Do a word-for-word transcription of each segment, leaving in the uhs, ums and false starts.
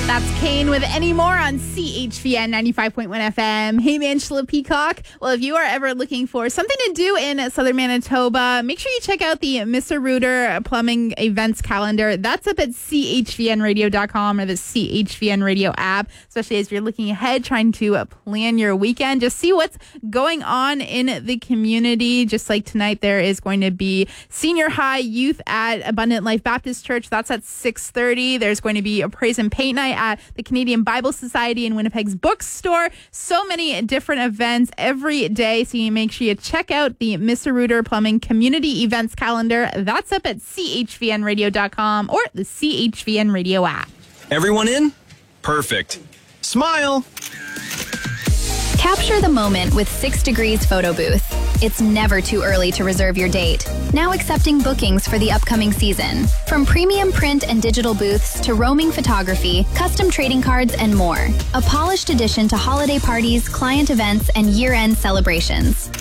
That's Kane with Any More on C H V N ninety-five point one F M. Hey, Angela Peacock. Well, if you are ever looking for something to do in southern Manitoba, make sure you check out the Mister Rooter Plumbing Events Calendar. That's up at C H V N radio dot com or the C H V N Radio app, especially as you're looking ahead, trying to plan your weekend. Just see what's going on in the community. Just like tonight, there is going to be senior high youth at Abundant Life Baptist Church. That's at six thirty. There's going to be a praise and paint night at the Canadian Bible Society in Winnipeg's bookstore. So many different events every day. So you make sure you check out the Mister Rooter Plumbing Community Events Calendar. That's up at C H V N radio dot com or the C H V N Radio app. Everyone in? Perfect. Smile. Capture the moment with Six Degrees Photo Booth. It's never too early to reserve your date. Now accepting bookings for the upcoming season. From premium print and digital booths to roaming photography, custom trading cards, and more. A polished addition to holiday parties, client events, and year-end celebrations.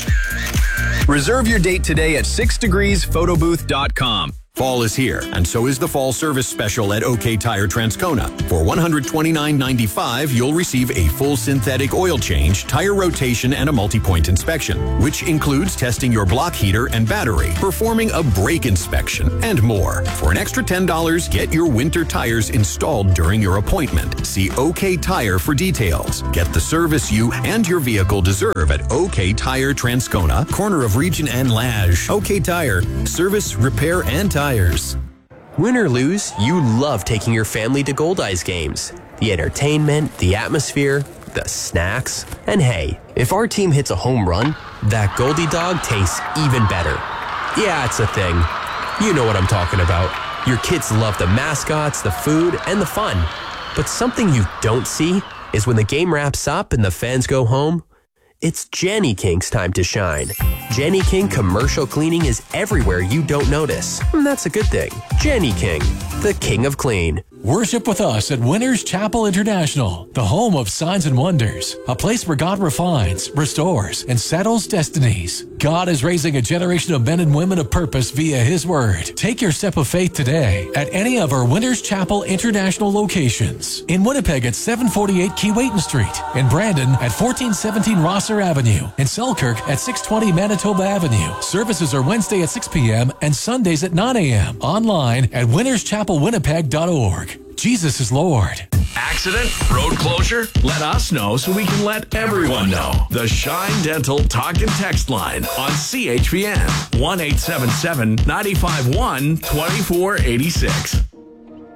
Reserve your date today at six degrees photo booth dot com. Fall is here, and so is the fall service special at OK Tire Transcona. For one hundred twenty-nine ninety-five, you'll receive a full synthetic oil change, tire rotation, and a multi-point inspection, which includes testing your block heater and battery, performing a brake inspection, and more. For an extra ten dollars, get your winter tires installed during your appointment. See OK Tire for details. Get the service you and your vehicle deserve at OK Tire Transcona, corner of Region and Lage. OK Tire, service, repair, and tire. Win or lose, you love taking your family to Goldeyes games. The entertainment, the atmosphere, the snacks. And hey, if our team hits a home run, that Goldie dog tastes even better. Yeah, it's a thing. You know what I'm talking about. Your kids love the mascots, the food, and the fun. But something you don't see is when the game wraps up and the fans go home, it's Jenny King's time to shine. Jenny King commercial cleaning is everywhere you don't notice. And that's a good thing. Jenny King, the king of clean. Worship with us at Winners Chapel International, the home of signs and wonders, a place where God refines, restores, and settles destinies. God is raising a generation of men and women of purpose via His Word. Take your step of faith today at any of our Winners Chapel International locations. In Winnipeg at seven forty-eight Keewatin Street, in Brandon at fourteen seventeen Rosser Avenue, in Selkirk at six twenty Manitoba Avenue. Services are Wednesday at six p.m. and Sundays at nine a.m. Online at winners chapel winnipeg dot org. Jesus is Lord. Accident? Road closure? Let us know so we can let everyone know. The Shine Dental Talk and Text line on C H V N. one eight seven seven, nine five one, two four eight six.